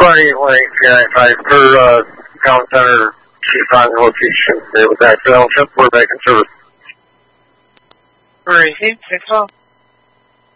Buddy Link, per Town Center Chief on location. It was accidental. We're making service. Received, 6-12.